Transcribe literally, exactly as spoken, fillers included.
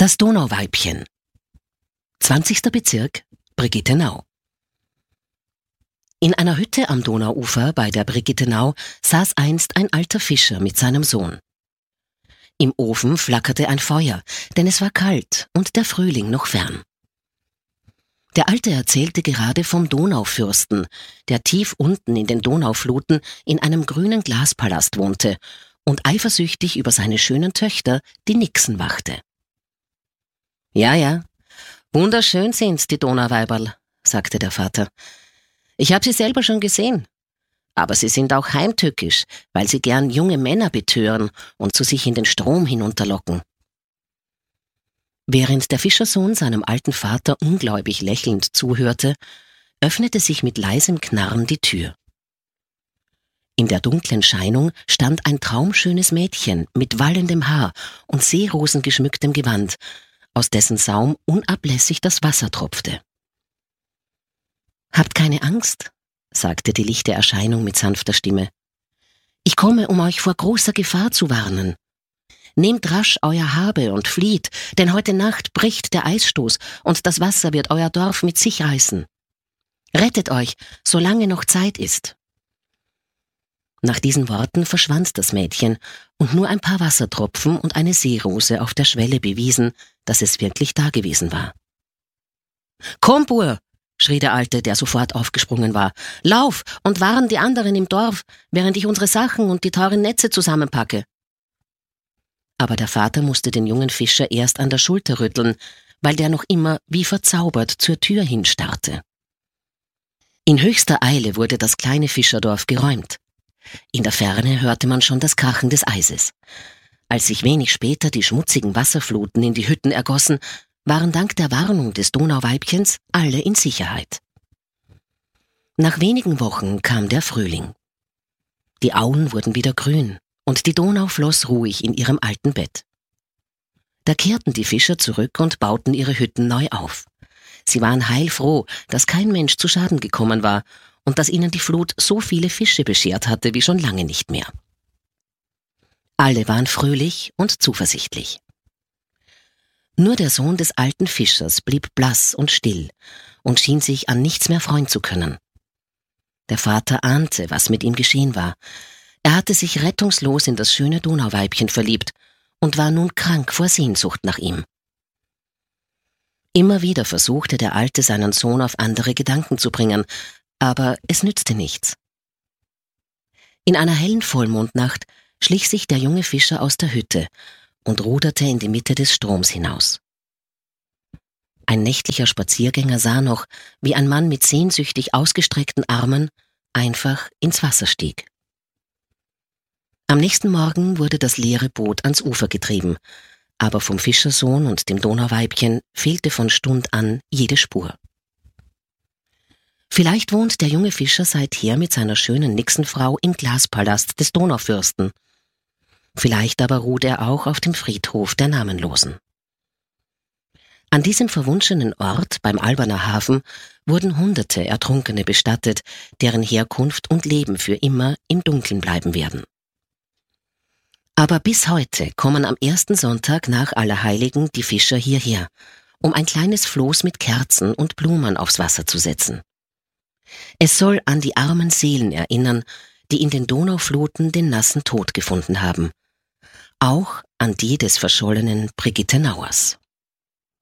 Das Donauweibchen. zwanzigster Bezirk, Brigittenau. In einer Hütte am Donauufer bei der Brigittenau saß einst ein alter Fischer mit seinem Sohn. Im Ofen flackerte ein Feuer, denn es war kalt und der Frühling noch fern. Der Alte erzählte gerade vom Donaufürsten, der tief unten in den Donaufluten in einem grünen Glaspalast wohnte und eifersüchtig über seine schönen Töchter, die Nixen, wachte. »Ja, ja, wunderschön sind's, die Donauweiberl«, sagte der Vater. »Ich hab sie selber schon gesehen. Aber sie sind auch heimtückisch, weil sie gern junge Männer betören und zu sich in den Strom hinunterlocken.« Während der Fischersohn seinem alten Vater ungläubig lächelnd zuhörte, öffnete sich mit leisem Knarren die Tür. In der dunklen Scheinung stand ein traumschönes Mädchen mit wallendem Haar und seerosengeschmücktem Gewand, aus dessen Saum unablässig das Wasser tropfte. »Habt keine Angst«, sagte die lichte Erscheinung mit sanfter Stimme. »Ich komme, um euch vor großer Gefahr zu warnen. Nehmt rasch euer Habe und flieht, denn heute Nacht bricht der Eisstoß und das Wasser wird euer Dorf mit sich reißen. Rettet euch, solange noch Zeit ist.« Nach diesen Worten verschwand das Mädchen, und nur ein paar Wassertropfen und eine Seerose auf der Schwelle bewiesen, dass es wirklich dagewesen war. »Komm, Bur«, schrie der Alte, der sofort aufgesprungen war. »Lauf und warn die anderen im Dorf, während ich unsere Sachen und die teuren Netze zusammenpacke.« Aber der Vater musste den jungen Fischer erst an der Schulter rütteln, weil der noch immer wie verzaubert zur Tür hinstarrte. In höchster Eile wurde das kleine Fischerdorf geräumt. In der Ferne hörte man schon das Krachen des Eises. Als sich wenig später die schmutzigen Wasserfluten in die Hütten ergossen, waren dank der Warnung des Donauweibchens alle in Sicherheit. Nach wenigen Wochen kam der Frühling. Die Auen wurden wieder grün und die Donau floss ruhig in ihrem alten Bett. Da kehrten die Fischer zurück und bauten ihre Hütten neu auf. Sie waren heilfroh, dass kein Mensch zu Schaden gekommen war und dass ihnen die Flut so viele Fische beschert hatte wie schon lange nicht mehr. Alle waren fröhlich und zuversichtlich. Nur der Sohn des alten Fischers blieb blass und still und schien sich an nichts mehr freuen zu können. Der Vater ahnte, was mit ihm geschehen war. Er hatte sich rettungslos in das schöne Donauweibchen verliebt und war nun krank vor Sehnsucht nach ihm. Immer wieder versuchte der Alte, seinen Sohn auf andere Gedanken zu bringen, aber es nützte nichts. In einer hellen Vollmondnacht schlich sich der junge Fischer aus der Hütte und ruderte in die Mitte des Stroms hinaus. Ein nächtlicher Spaziergänger sah noch, wie ein Mann mit sehnsüchtig ausgestreckten Armen einfach ins Wasser stieg. Am nächsten Morgen wurde das leere Boot ans Ufer getrieben, aber vom Fischersohn und dem Donauweibchen fehlte von Stund an jede Spur. Vielleicht wohnt der junge Fischer seither mit seiner schönen Nixenfrau im Glaspalast des Donaufürsten. Vielleicht aber ruht er auch auf dem Friedhof der Namenlosen. An diesem verwunschenen Ort beim Alberner Hafen wurden Hunderte Ertrunkene bestattet, deren Herkunft und Leben für immer im Dunkeln bleiben werden. Aber bis heute kommen am ersten Sonntag nach Allerheiligen die Fischer hierher, um ein kleines Floß mit Kerzen und Blumen aufs Wasser zu setzen. Es soll an die armen Seelen erinnern, die in den Donaufluten den nassen Tod gefunden haben. Auch an die des verschollenen Brigittenauers.